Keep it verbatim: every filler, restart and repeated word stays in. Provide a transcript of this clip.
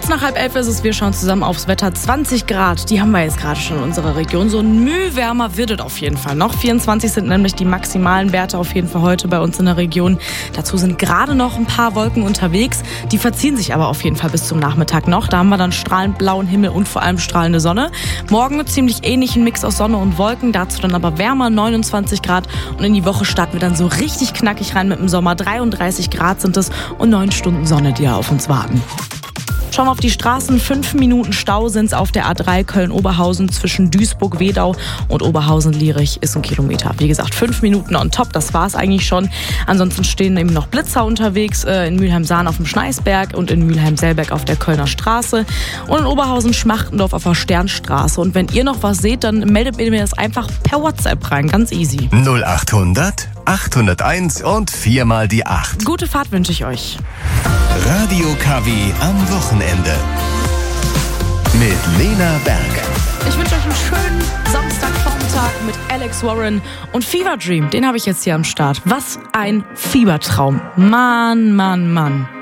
Kurz nach halb elf ist es, wir schauen zusammen aufs Wetter. zwanzig Grad, die haben wir jetzt gerade schon in unserer Region. So ein Mühe wärmer wird es auf jeden Fall noch. vierundzwanzig sind nämlich die maximalen Werte auf jeden Fall heute bei uns in der Region. Dazu sind gerade noch ein paar Wolken unterwegs. Die verziehen sich aber auf jeden Fall bis zum Nachmittag noch. Da haben wir dann strahlend blauen Himmel und vor allem strahlende Sonne. Morgen ziemlich ähnlichen Mix aus Sonne und Wolken. Dazu dann aber wärmer, neunundzwanzig Grad. Und in die Woche starten wir dann so richtig knackig rein mit dem Sommer. dreiunddreißig Grad sind es und neun Stunden Sonne, die da auf uns warten. Schauen wir auf die Straßen. Fünf Minuten Stau sind es auf der A drei Köln-Oberhausen zwischen Duisburg-Wedau und Oberhausen-Lierich ist ein Kilometer. Wie gesagt, fünf Minuten on top, das war es eigentlich schon. Ansonsten stehen eben noch Blitzer unterwegs äh, in Mülheim-Sahn auf dem Schneisberg und in Mülheim-Selberg auf der Kölner Straße und in Oberhausen-Schmachtendorf auf der Sternstraße. Und wenn ihr noch was seht, dann meldet mir das einfach per WhatsApp rein, ganz easy. null achthundert achthunderteins und viermal die acht. Gute Fahrt wünsche ich euch. Radio K W am Wochenende mit Lena Berg. Ich wünsche euch einen schönen Samstagvormittag mit Alex Warren und Fever Dream. Den habe ich jetzt hier am Start. Was ein Fiebertraum. Mann, Mann, Mann.